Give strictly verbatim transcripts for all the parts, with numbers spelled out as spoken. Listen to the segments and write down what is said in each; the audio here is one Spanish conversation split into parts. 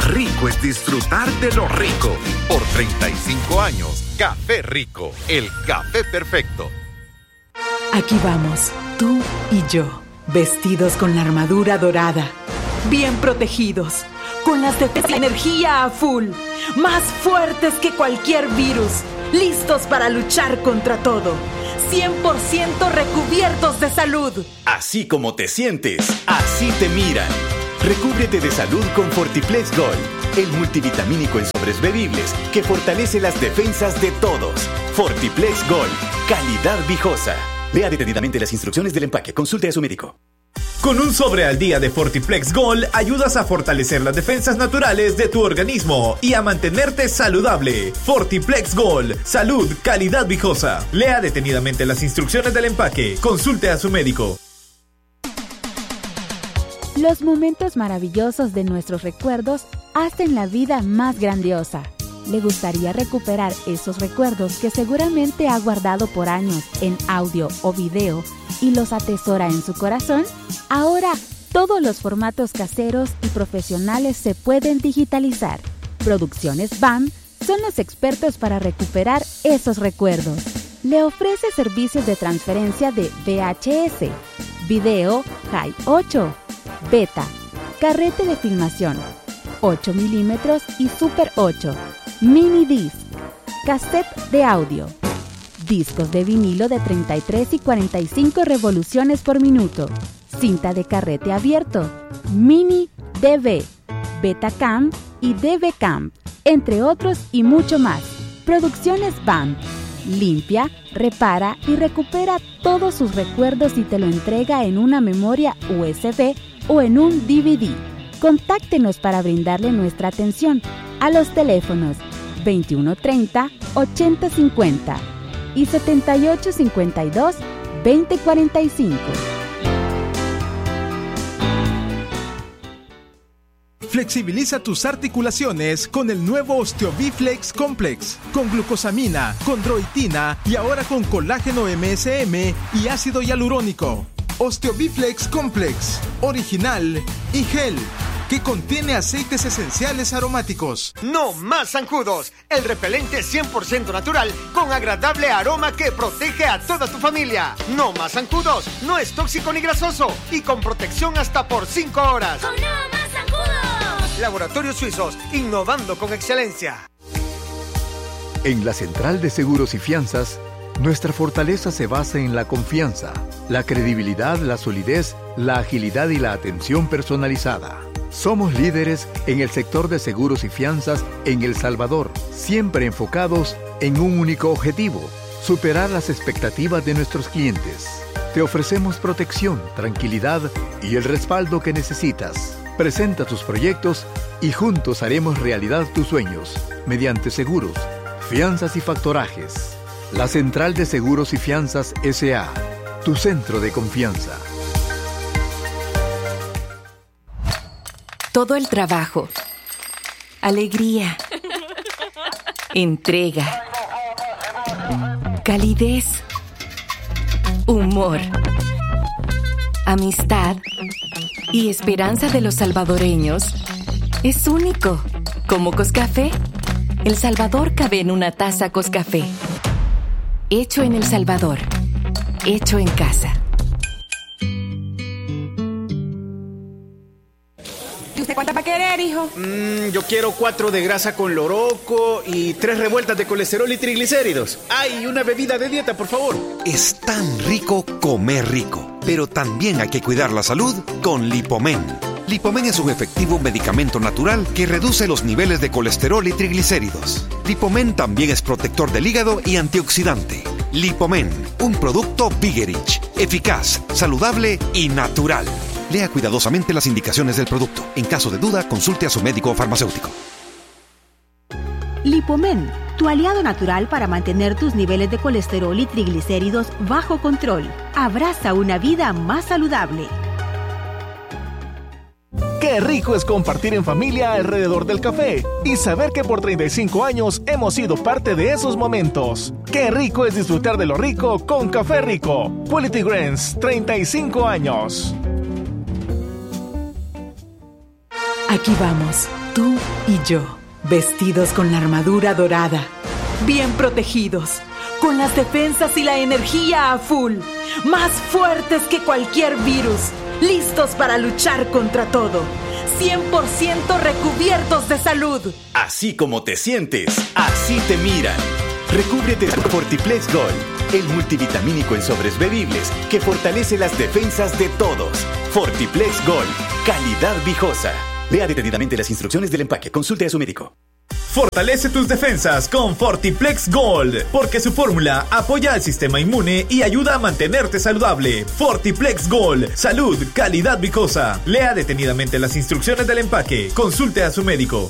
rico es disfrutar de lo rico. Por treinta y cinco años, Café Rico, el café perfecto. Aquí vamos, tú y yo, vestidos con la armadura dorada, bien protegidos, con las defensas de energía a full, más fuertes que cualquier virus, listos para luchar contra todo, cien por ciento recubiertos de salud. Así como te sientes, así te miran. Recúbrete de salud con Fortiplex Gold, el multivitamínico en sobres bebibles que fortalece las defensas de todos. Fortiplex Gold, calidad viejosa. Lea detenidamente las instrucciones del empaque. Consulte a su médico. Con un sobre al día de Fortiplex Gold ayudas a fortalecer las defensas naturales de tu organismo y a mantenerte saludable. Fortiplex Gold, salud, calidad viejosa. Lea detenidamente las instrucciones del empaque. Consulte a su médico. Los momentos maravillosos de nuestros recuerdos hacen la vida más grandiosa. ¿Le gustaría recuperar esos recuerdos que seguramente ha guardado por años en audio o video y los atesora en su corazón? Ahora, todos los formatos caseros y profesionales se pueden digitalizar. Producciones B A M son los expertos para recuperar esos recuerdos. Le ofrece servicios de transferencia de V H S, video High ocho, Beta, carrete de filmación, ocho milímetros y Super ocho, Mini Disc, cassette de audio, discos de vinilo de treinta y tres y cuarenta y cinco revoluciones por minuto, cinta de carrete abierto, Mini D V, Betacam y D V Cam, entre otros y mucho más. Producciones B A M. Limpia, repara y recupera todos sus recuerdos y te lo entrega en una memoria U S B o en un D V D. Contáctenos para brindarle nuestra atención a los teléfonos veintiuno treinta, ochenta cincuenta y setenta y ocho cincuenta y dos, veinte cuarenta y cinco. Flexibiliza tus articulaciones con el nuevo OsteoBiflex Complex, con glucosamina, chondroitina y ahora con colágeno M S M y ácido hialurónico. OsteoBiflex Complex, original y gel, que contiene aceites esenciales aromáticos. No más zancudos, el repelente cien por ciento natural con agradable aroma que protege a toda tu familia. No más zancudos, no es tóxico ni grasoso y con protección hasta por cinco horas. ¡Con No Más Zancudos! Laboratorios Suizos, innovando con excelencia. En la Central de Seguros y Fianzas, nuestra fortaleza se basa en la confianza, la credibilidad, la solidez, la agilidad y la atención personalizada. Somos líderes en el sector de seguros y fianzas en El Salvador, siempre enfocados en un único objetivo: superar las expectativas de nuestros clientes. Te ofrecemos protección, tranquilidad y el respaldo que necesitas. Presenta tus proyectos y juntos haremos realidad tus sueños mediante seguros, fianzas y factorajes. La Central de Seguros y Fianzas S A, tu centro de confianza. Todo el trabajo, alegría, entrega, calidez, humor, amistad y esperanza de los salvadoreños es único. Como Coscafé, El Salvador cabe en una taza Coscafé. Hecho en El Salvador, hecho en casa. ¿Y usted cuántas va a querer, hijo? Mm, yo quiero cuatro de grasa con loroco y tres revueltas de colesterol y triglicéridos. ¡Ay, una bebida de dieta, por favor! Es tan rico comer rico, pero también hay que cuidar la salud con Lipomen. Lipomen es un efectivo medicamento natural que reduce los niveles de colesterol y triglicéridos. Lipomen también es protector del hígado y antioxidante. Lipomen, un producto Vigerich, eficaz, saludable y natural. Lea cuidadosamente las indicaciones del producto. En caso de duda, consulte a su médico o farmacéutico. Lipomen, tu aliado natural para mantener tus niveles de colesterol y triglicéridos bajo control. Abraza una vida más saludable. Qué rico es compartir en familia alrededor del café y saber que por treinta y cinco años hemos sido parte de esos momentos. Qué rico es disfrutar de lo rico con Café Rico. Quality Grains, treinta y cinco años. Aquí vamos, tú y yo, vestidos con la armadura dorada, bien protegidos, con las defensas y la energía a full, más fuertes que cualquier virus, listos para luchar contra todo, cien por ciento recubiertos de salud. Así como te sientes, así te miran. Recúbrete de Fortiplex Gold, el multivitamínico en sobres bebibles que fortalece las defensas de todos. Fortiplex Gold, calidad viejosa. Lea detenidamente las instrucciones del empaque. Consulte a su médico. Fortalece tus defensas con Fortiplex Gold, porque su fórmula apoya al sistema inmune y ayuda a mantenerte saludable. Fortiplex Gold, salud, calidad viejosa. Lea detenidamente las instrucciones del empaque. Consulte a su médico.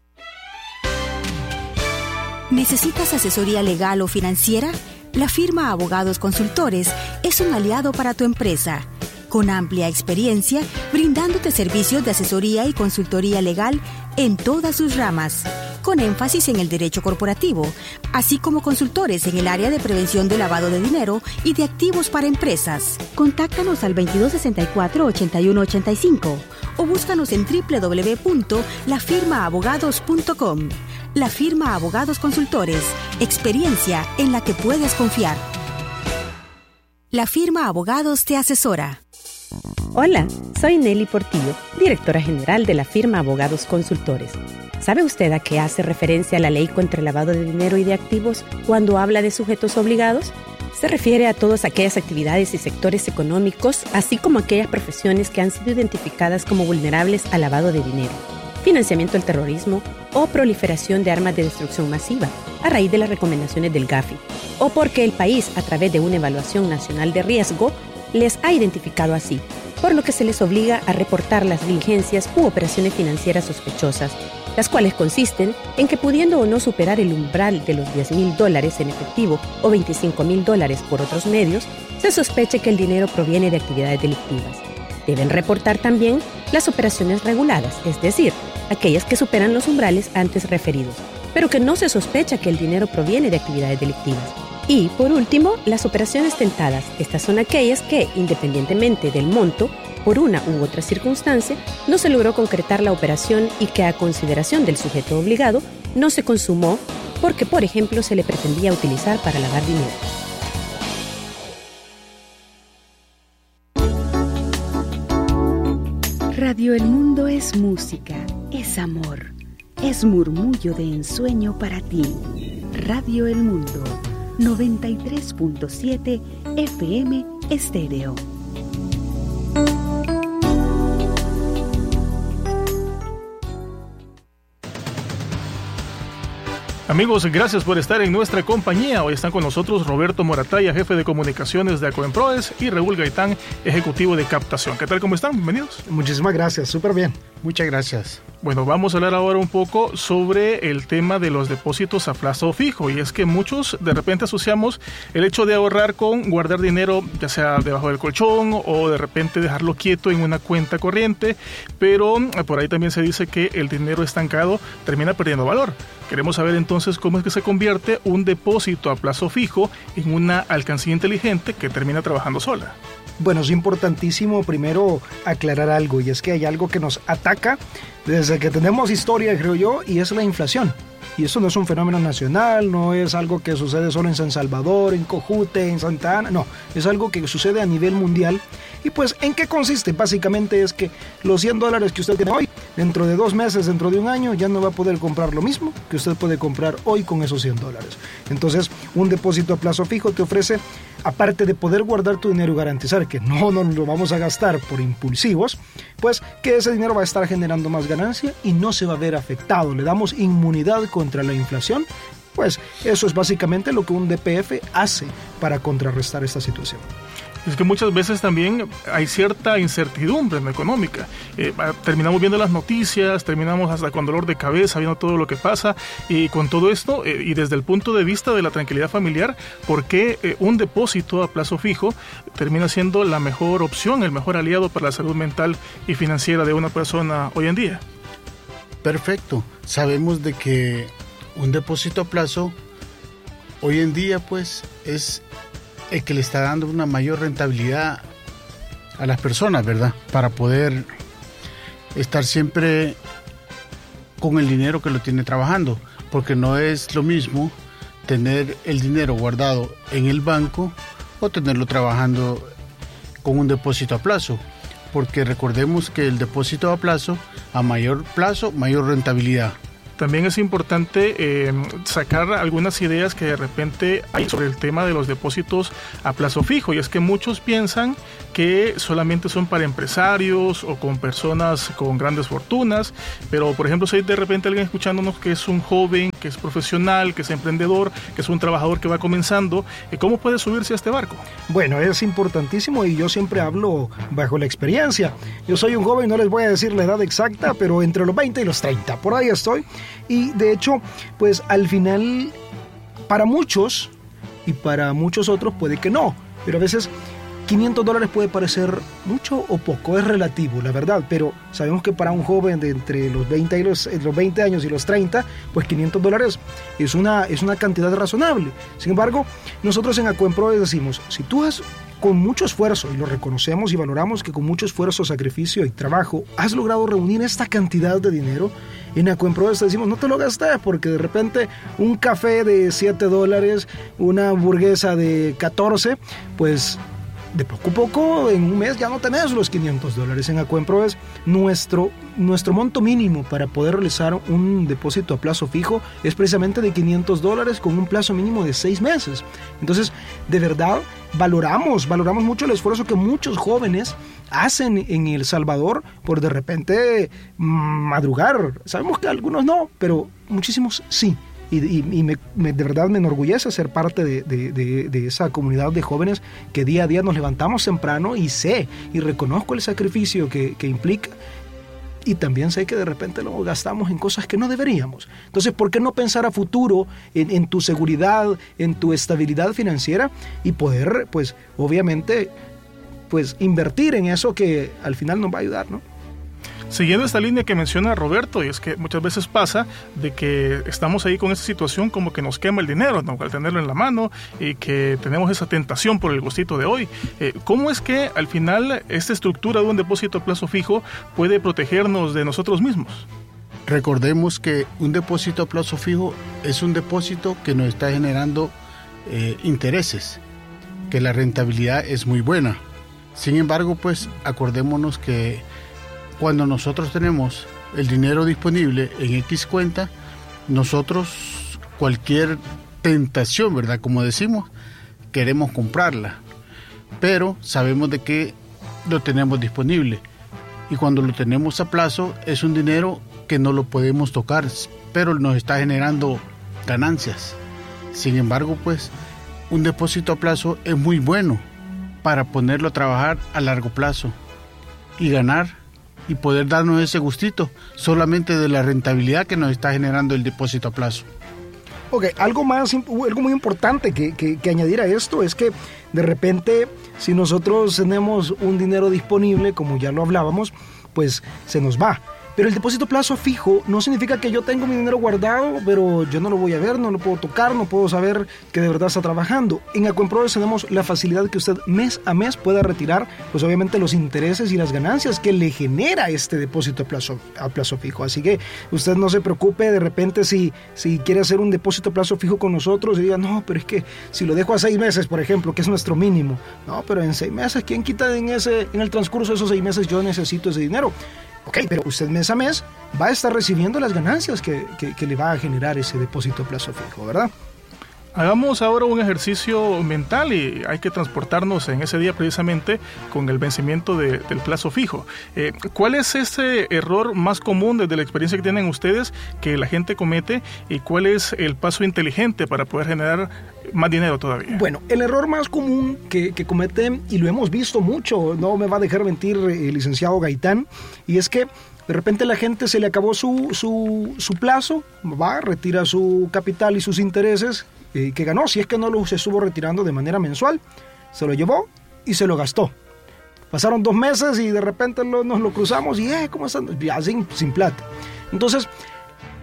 ¿Necesitas asesoría legal o financiera? La firma Abogados Consultores es un aliado para tu empresa, con amplia experiencia, brindándote servicios de asesoría y consultoría legal en todas sus ramas, con énfasis en el derecho corporativo, así como consultores en el área de prevención de lavado de dinero y de activos para empresas. Contáctanos al veintidós sesenta y cuatro, ochenta y uno ochenta y cinco o búscanos en doble u doble u doble u punto la firma abogados punto com. La Firma Abogados Consultores, experiencia en la que puedes confiar. La Firma Abogados te asesora. Hola, soy Nelly Portillo, directora general de la Firma Abogados Consultores. ¿Sabe usted a qué hace referencia la ley contra el lavado de dinero y de activos cuando habla de sujetos obligados? Se refiere a todas aquellas actividades y sectores económicos, así como aquellas profesiones que han sido identificadas como vulnerables al lavado de dinero, financiamiento del terrorismo o proliferación de armas de destrucción masiva, a raíz de las recomendaciones del Gafi, o porque el país, a través de una evaluación nacional de riesgo, les ha identificado así, por lo que se les obliga a reportar las diligencias u operaciones financieras sospechosas, las cuales consisten en que, pudiendo o no superar el umbral de los diez mil dólares en efectivo o veinticinco mil dólares por otros medios, se sospeche que el dinero proviene de actividades delictivas. Deben reportar también las operaciones reguladas, es decir, aquellas que superan los umbrales antes referidos, pero que no se sospecha que el dinero proviene de actividades delictivas. Y, por último, las operaciones tentadas. Estas son aquellas que, independientemente del monto, por una u otra circunstancia, no se logró concretar la operación y que, a consideración del sujeto obligado, no se consumó porque, por ejemplo, se le pretendía utilizar para lavar dinero. Radio El Mundo es música, es amor, es murmullo de ensueño para ti. Radio El Mundo, noventa y tres punto siete F M Estéreo. Amigos, gracias por estar en nuestra compañía. Hoy están con nosotros Roberto Morataya, jefe de comunicaciones de Acoemproes, y Raúl Gaitán, ejecutivo de captación. ¿Qué tal? ¿Cómo están? Bienvenidos. Muchísimas gracias, súper bien. Muchas gracias. Bueno, vamos a hablar ahora un poco sobre el tema de los depósitos a plazo fijo. Y es que muchos de repente asociamos el hecho de ahorrar con guardar dinero, ya sea debajo del colchón o de repente dejarlo quieto en una cuenta corriente. Pero por ahí también se dice que el dinero estancado termina perdiendo valor. Queremos saber entonces cómo es que se convierte un depósito a plazo fijo en una alcancía inteligente que termina trabajando sola. Bueno, es importantísimo primero aclarar algo, y es que hay algo que nos ataca desde que tenemos historia, creo yo, y es la inflación. Y eso no es un fenómeno nacional, no es algo que sucede solo en San Salvador, en Cojute, en Santa Ana, no, es algo que sucede a nivel mundial. Y pues, ¿en qué consiste? Básicamente es que los cien dólares que usted tiene hoy, dentro de dos meses, dentro de un año, ya no va a poder comprar lo mismo que usted puede comprar hoy con esos cien dólares. Entonces, un depósito a plazo fijo te ofrece, aparte de poder guardar tu dinero y garantizar que no nos lo vamos a gastar por impulsivos, pues que ese dinero va a estar generando más ganancia y no se va a ver afectado. Le damos inmunidad contra la inflación. Pues eso es básicamente lo que un D P F hace para contrarrestar esta situación. Es que muchas veces también hay cierta incertidumbre en la económica. Eh, terminamos viendo las noticias, terminamos hasta con dolor de cabeza viendo todo lo que pasa, y con todo esto, eh, y desde el punto de vista de la tranquilidad familiar, ¿por qué eh, un depósito a plazo fijo termina siendo la mejor opción, el mejor aliado para la salud mental y financiera de una persona hoy en día? Perfecto. Sabemos de que un depósito a plazo hoy en día pues es el que le está dando una mayor rentabilidad a las personas, ¿verdad? Para poder estar siempre con el dinero que lo tiene trabajando, porque no es lo mismo tener el dinero guardado en el banco o tenerlo trabajando con un depósito a plazo, porque recordemos que el depósito a plazo, a mayor plazo, mayor rentabilidad. También es importante eh, sacar algunas ideas que de repente hay sobre el tema de los depósitos a plazo fijo, y es que muchos piensan que solamente son para empresarios o con personas con grandes fortunas, pero por ejemplo si hay de repente alguien escuchándonos que es un joven, que es profesional, que es emprendedor, que es un trabajador que va comenzando, ¿cómo puede subirse a este barco? Bueno, es importantísimo y yo siempre hablo bajo la experiencia. Yo soy un joven, no les voy a decir la edad exacta, pero entre los veinte y los treinta, por ahí estoy. Y de hecho, pues al final, para muchos y para muchos otros puede que no, pero a veces quinientos dólares puede parecer mucho o poco, es relativo, la verdad, pero sabemos que para un joven de entre los veinte, y los, los veinte años y los treinta, pues quinientos dólares es una, es una cantidad razonable. Sin embargo, nosotros en Acuemprodes decimos, si tú has con mucho esfuerzo, y lo reconocemos y valoramos que con mucho esfuerzo, sacrificio y trabajo has logrado reunir esta cantidad de dinero, en Acuemprodes te decimos, no te lo gastes, porque de repente un café de siete dólares, una hamburguesa de catorce, pues de poco a poco, en un mes ya no tenés los quinientos dólares. En Acuemprodes, nuestro, nuestro monto mínimo para poder realizar un depósito a plazo fijo es precisamente de quinientos dólares con un plazo mínimo de seis meses. Entonces, de verdad, valoramos, valoramos mucho el esfuerzo que muchos jóvenes hacen en El Salvador por de repente madrugar. Sabemos que algunos no, pero muchísimos sí. Y, y, y me, me, de verdad me enorgullece ser parte de, de, de, de esa comunidad de jóvenes que día a día nos levantamos temprano y sé y reconozco el sacrificio que, que implica, y también sé que de repente lo gastamos en cosas que no deberíamos. Entonces, ¿por qué no pensar a futuro en, en tu seguridad, en tu estabilidad financiera y poder, pues, obviamente, pues, invertir en eso que al final nos va a ayudar, ¿no? Siguiendo esta línea que menciona Roberto, y es que muchas veces pasa de que estamos ahí con esa situación como que nos quema el dinero, ¿no?, al tenerlo en la mano, y que tenemos esa tentación por el gustito de hoy. Eh, ¿Cómo es que al final esta estructura de un depósito a plazo fijo puede protegernos de nosotros mismos? Recordemos que un depósito a plazo fijo es un depósito que nos está generando eh, intereses, que la rentabilidad es muy buena. Sin embargo, pues acordémonos que cuando nosotros tenemos el dinero disponible en X cuenta, nosotros cualquier tentación, ¿verdad?, como decimos, queremos comprarla, pero sabemos de que lo tenemos disponible, y cuando lo tenemos a plazo es un dinero que no lo podemos tocar, pero nos está generando ganancias. Sin embargo, pues un depósito a plazo es muy bueno para ponerlo a trabajar a largo plazo y ganar, y poder darnos ese gustito solamente de la rentabilidad que nos está generando el depósito a plazo. Ok, algo más, algo muy importante que, que, que añadir a esto es que de repente, si nosotros tenemos un dinero disponible, como ya lo hablábamos, pues se nos va. Pero el depósito a plazo fijo no significa que yo tengo mi dinero guardado, pero yo no lo voy a ver, no lo puedo tocar, no puedo saber que de verdad está trabajando. En Acuemprodes tenemos la facilidad de que usted mes a mes pueda retirar, pues obviamente los intereses y las ganancias que le genera este depósito a plazo, a plazo fijo. Así que usted no se preocupe de repente si, si quiere hacer un depósito a plazo fijo con nosotros y diga, no, pero es que si lo dejo a seis meses, por ejemplo, que es nuestro mínimo. No, pero en seis meses, ¿quién quita en, ese, en el transcurso de esos seis meses yo necesito ese dinero? Ok, pero usted mes a mes va a estar recibiendo las ganancias que, que, que le va a generar ese depósito a plazo fijo, ¿verdad? Hagamos ahora un ejercicio mental y hay que transportarnos en ese día precisamente con el vencimiento de, del plazo fijo. Eh, ¿Cuál es ese error más común desde la experiencia que tienen ustedes que la gente comete y cuál es el paso inteligente para poder generar más dinero todavía? Bueno, el error más común que, que cometen, y lo hemos visto mucho, no me va a dejar mentir el licenciado Gaitán, y es que de repente la gente se le acabó su, su, su plazo, va, retira su capital y sus intereses eh, que ganó, si es que no lo se estuvo retirando de manera mensual, se lo llevó y se lo gastó. Pasaron dos meses y de repente lo, nos lo cruzamos y, eh, ¿cómo están? Ya sin, sin plata. Entonces,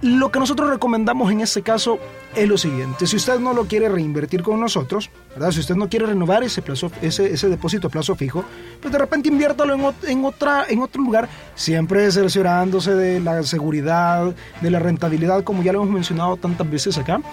Lo que nosotros recomendamos en este caso es lo siguiente: si usted no lo quiere reinvertir con nosotros, ¿verdad? Si usted no quiere renovar ese plazo, ese, ese depósito a plazo fijo, pues de repente inviértalo en, en, otra, en otro lugar, siempre cerciorándose de la seguridad, de la rentabilidad, como ya lo hemos mencionado tantas veces acá,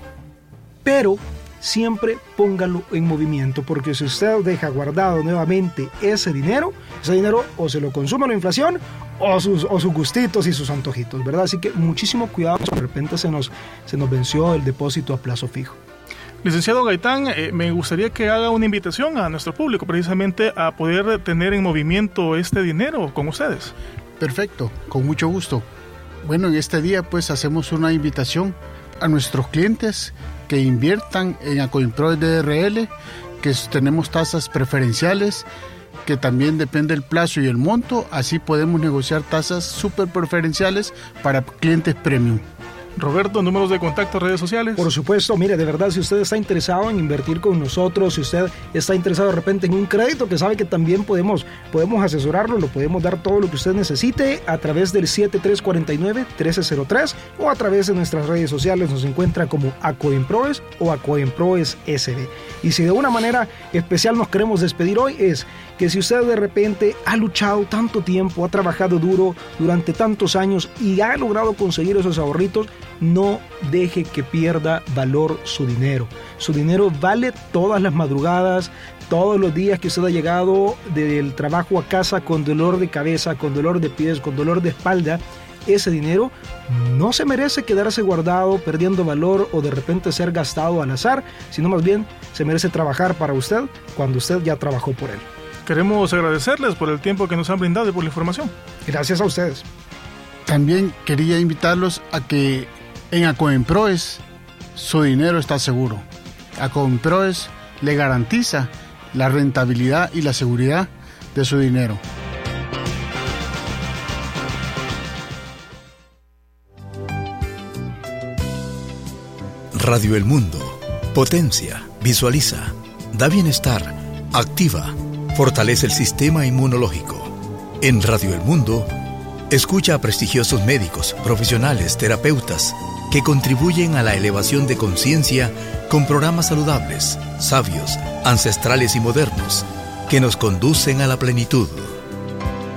pero siempre póngalo en movimiento, porque si usted deja guardado nuevamente ese dinero, ese dinero o se lo consume la inflación o sus, o sus gustitos y sus antojitos, ¿verdad? Así que muchísimo cuidado, de repente se nos, se nos venció el depósito a plazo fijo. Licenciado Gaitán, eh, me gustaría que haga una invitación a nuestro público precisamente a poder tener en movimiento este dinero con ustedes. Perfecto, con mucho gusto. Bueno, en este día pues hacemos una invitación a nuestros clientes que inviertan en Acoinproes D R L, que tenemos tasas preferenciales, que también depende del plazo y el monto, así podemos negociar tasas súper preferenciales para clientes premium. Roberto, números de contacto, redes sociales. Por supuesto, mire, de verdad, si usted está interesado en invertir con nosotros, si usted está interesado de repente en un crédito, que sabe que también podemos, podemos asesorarlo, lo podemos dar todo lo que usted necesite a través del siete tres cuatro nueve, uno tres cero tres o a través de nuestras redes sociales. Nos encuentra como Acoinproes o Acoinproes S B. Y si de una manera especial nos queremos despedir hoy, es que si usted de repente ha luchado tanto tiempo, ha trabajado duro durante tantos años y ha logrado conseguir esos ahorritos, no deje que pierda valor su dinero. Su dinero vale todas las madrugadas, todos los días que usted ha llegado del trabajo a casa con dolor de cabeza, con dolor de pies, con dolor de espalda. Ese dinero no se merece quedarse guardado, perdiendo valor o de repente ser gastado al azar, sino más bien se merece trabajar para usted cuando usted ya trabajó por él. Queremos agradecerles por el tiempo que nos han brindado y por la información. Gracias a ustedes. También quería invitarlos a que en Acoinproes su dinero está seguro. Acoinproes le garantiza la rentabilidad y la seguridad de su dinero. Radio El Mundo potencia, visualiza, da bienestar, activa, fortalece el sistema inmunológico. En Radio El Mundo, escucha a prestigiosos médicos, profesionales, terapeutas, que contribuyen a la elevación de conciencia con programas saludables, sabios, ancestrales y modernos, que nos conducen a la plenitud.